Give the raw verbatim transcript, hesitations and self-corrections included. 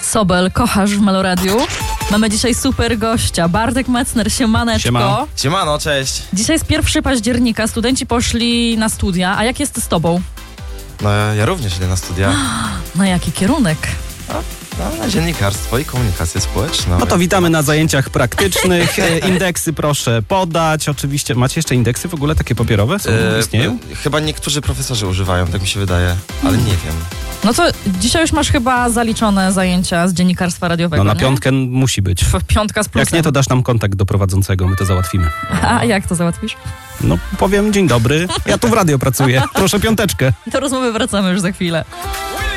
Sobel, kochasz w Meloradiu. Mamy dzisiaj super gościa, Bartek Metzner, siemaneczko. Siema. Siemano, cześć. Dzisiaj jest pierwszego października, studenci poszli na studia, a jak jest z tobą? No ja, ja również idę na studia. Na jaki kierunek? No, no, na dziennikarstwo i komunikację społeczną. No to witamy na zajęciach praktycznych. E, Indeksy proszę podać. Oczywiście, macie jeszcze indeksy w ogóle takie papierowe? Są, E, istnieją? Chyba niektórzy profesorzy używają, tak mi się wydaje, ale nie wiem. No to dzisiaj już masz chyba zaliczone zajęcia z dziennikarstwa radiowego, No na nie? piątkę musi być. F- Piątka z plusem. Jak nie, to dasz nam kontakt do prowadzącego, my to załatwimy. A jak to załatwisz? No powiem, dzień dobry, ja tu w radio pracuję, proszę piąteczkę. Do rozmowy wracamy już za chwilę.